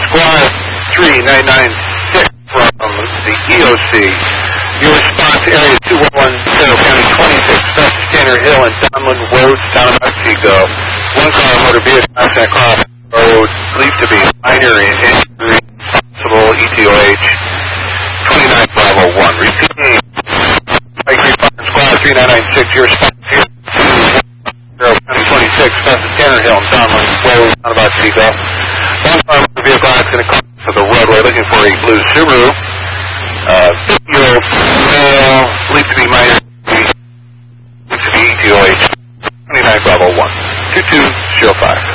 Squad 3996 from the EOC. Your response area 2110, County 26, West Tanner Hill and Donlin Road, down in Otsego. One car motor vehicle accident across the road, believed to be minor in injury, possible ETOH 29501. Repeating, Mike Response Squad 3996, your response here 26, West Tanner Hill and Donlin Road, down in Otsego. One car motor vehicle accident across the roadway, looking for a blue Subaru. 50-year-old male, believed to be minor, believed to be ETOH 29501. 2205.